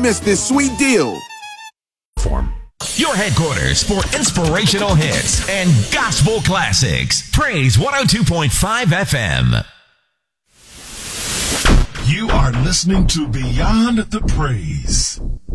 Don't miss this sweet deal. Your headquarters for inspirational hits and gospel classics. Praise 102.5 FM. You are listening to Beyond the Praise.